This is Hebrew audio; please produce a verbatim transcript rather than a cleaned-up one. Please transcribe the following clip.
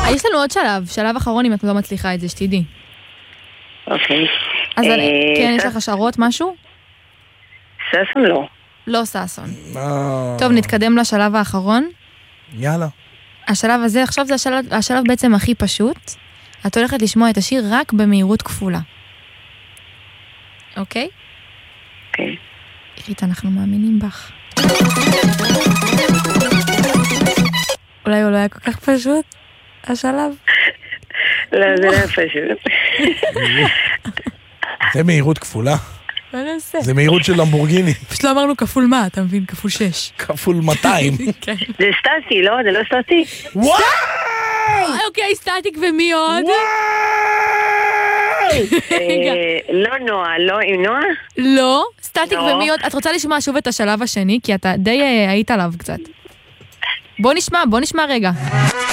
יש לנו עוד שלב, שלב אחרון אם את לא מצליחה את זה, שתדעי. אוקיי. אז כן, יש לך השערות, משהו? ששון לא. לא ששון. טוב, נתקדם לשלב האחרון. יאללה. השלב הזה, עכשיו זה השלב, השלב בעצם הכי פשוט. את הולכת לשמוע את השיר רק במהירות כפולה. אוקיי? אוקיי. עירית, אנחנו מאמינים בך. אולי הוא לא היה כל כך פשוט, השלב? לא, זה לא היה פשוט. זה מהירות כפולה. מה נעשה? זה מהירות של למבורגיני. פשוט לא אמרנו כפול מה, אתה מבין? כפול שש. כפול מאתיים. זה סטטי, לא? זה לא סטטי? וואו! אוקיי, סטטיק ומי עוד? לא נועה, לא עם נועה? לא, סטטיק ומי עוד? את רוצה לשמוע שוב את השלב השני? כי אתה די היית עליו קצת. בוא נשמע, בוא נשמע רגע.